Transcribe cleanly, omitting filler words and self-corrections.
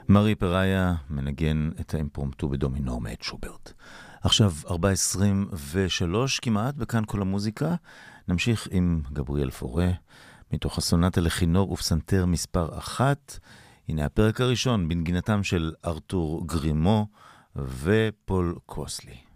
מרי פראיה מנגן את האימפרומטו בדומינור מאת שוברט. עכשיו 4:23 כמעט, בכאן כל המוזיקה. נמשיך עם גבריאל פורה, מתוך הסונטה לכינור ופסנתר מספר 1. הנה הפרק הראשון בנגינתם של ארתור גרימו ופול קוסלי.